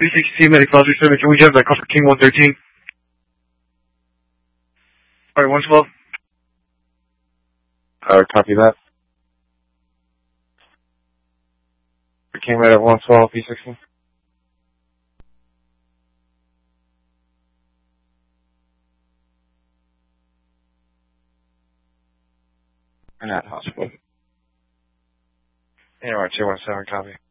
360 Medic Foster 7, can we have that call for King 113? Alright, 112. Copy that. We came right at 112, P16. And at hospital. AR 217, copy.